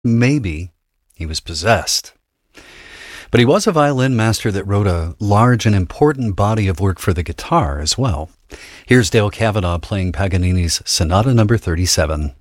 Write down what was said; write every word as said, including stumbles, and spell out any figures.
Maybe he was possessed. But he was a violin master that wrote a large and important body of work for the guitar as well. Here's Dale Cavanaugh playing Paganini's Sonata number thirty-seven.